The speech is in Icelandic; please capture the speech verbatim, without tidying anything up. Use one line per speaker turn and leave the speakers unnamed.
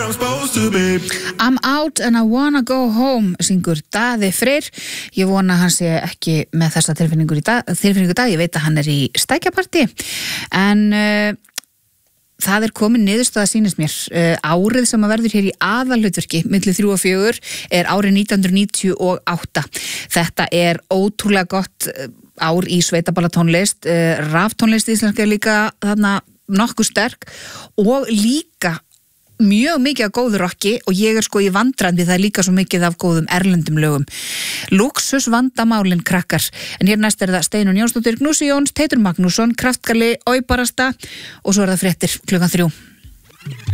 I'm out and I wanna go home syngur Daði Freyr. Ég vona að hann sé ekki með þessa tilfinningu í dag, tilfinningu í dag. Ég veit að hann er í stækjapartí en uh, það er komin niðurstaða sýnist mér. Uh, árið sem að verður hér í aðalhlutverki milli þrjú og fjögur er árið nítján hundruð níutíu og átta. Þetta er ótrúlega gott ár í sveitaballatónlist. Uh, raftónlist íslenska er líka þarna nokkuð sterk og líka mjög mikið af góðu rocki og ég er sko í vandrandi, það er líka svo mikið af góðum erlendum lögum. Luxus vandamálin krakkar. En hér næst er það Steinunn Jónsdóttir, Gnúsi Jóns, Teitur Magnússon, Kraftgali, Óibarasta og svo er það fréttir klukkan þrjú.